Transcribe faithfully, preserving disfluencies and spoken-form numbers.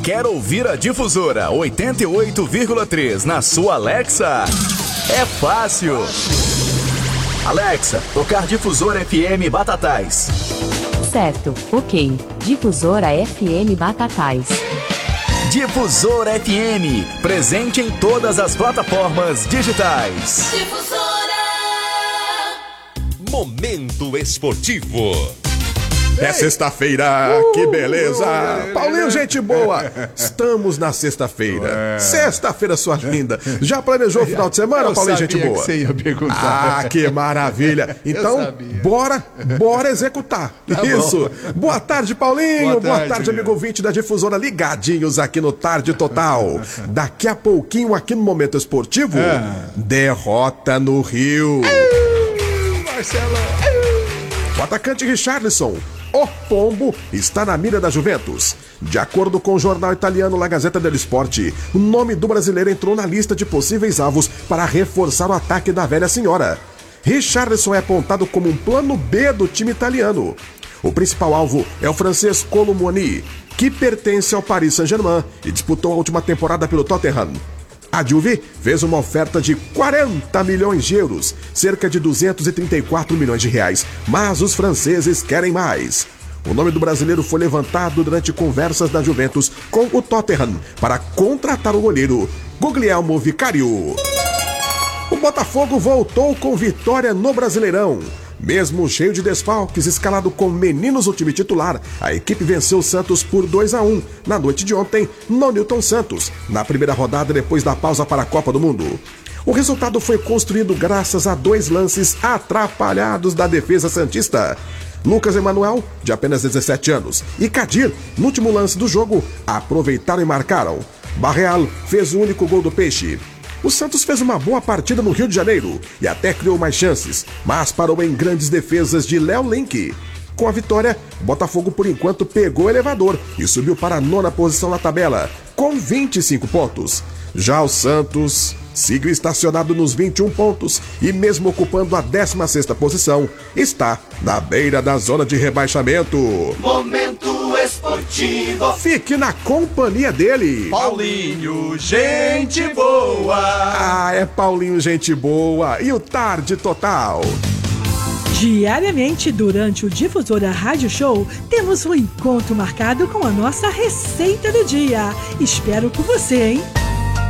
Quer ouvir a Difusora oitenta e oito vírgula três na sua Alexa? É fácil. Alexa, tocar Difusora F M Batatais. Certo, ok. Difusora F M Batatais. Difusora F M, presente em todas as plataformas digitais. Difusora. Momento esportivo. É sexta-feira, uh, que beleza! Uh, Paulinho, gente boa! Estamos na sexta-feira. Uh, Sexta-feira, sua linda. Já planejou o final de semana, Paulinho, gente boa? Que você ia perguntar. Ah, que maravilha! Então, bora, bora executar. Tá Isso! Bom. Boa tarde, Paulinho! Boa tarde, boa tarde amigo ouvinte da Difusora, ligadinhos aqui no Tarde Total. Daqui a pouquinho, aqui no Momento Esportivo, uh. derrota no Rio. Uh, Marcelo! Uh. O atacante Richarlison, o Pombo, está na mira da Juventus. De acordo com o jornal italiano La Gazzetta dello Sport, o nome do brasileiro entrou na lista de possíveis alvos para reforçar o ataque da velha senhora. Richarlison é apontado como um plano B do time italiano. O principal alvo é o francês Kolo Muani, que pertence ao Paris Saint-Germain e disputou a última temporada pelo Tottenham. A Juve fez uma oferta de quarenta milhões de euros, cerca de duzentos e trinta e quatro milhões de reais, mas os franceses querem mais. O nome do brasileiro foi levantado durante conversas da Juventus com o Tottenham para contratar o goleiro Guglielmo Vicario. O Botafogo voltou com vitória no Brasileirão. Mesmo cheio de desfalques, escalado com meninos no time titular, a equipe venceu o Santos por dois a um na noite de ontem no Newton Santos, na primeira rodada depois da pausa para a Copa do Mundo. O resultado foi construído graças a dois lances atrapalhados da defesa santista. Lucas Emanuel, de apenas dezessete anos, e Kadir, no último lance do jogo, aproveitaram e marcaram. Barreal fez o único gol do Peixe. O Santos fez uma boa partida no Rio de Janeiro e até criou mais chances, mas parou em grandes defesas de Léo Link. Com a vitória, o Botafogo por enquanto pegou o elevador e subiu para a nona posição na tabela, com vinte e cinco pontos. Já o Santos sigue estacionado nos vinte e um pontos e mesmo ocupando a décima sexta posição, está na beira da zona de rebaixamento. Momento esportivo. Fique na companhia dele, Paulinho, gente boa. Ah, é Paulinho, gente boa. E o Tarde Total. Diariamente, durante o Difusora Rádio Show, temos um encontro marcado com a nossa receita do dia. Espero por você, hein?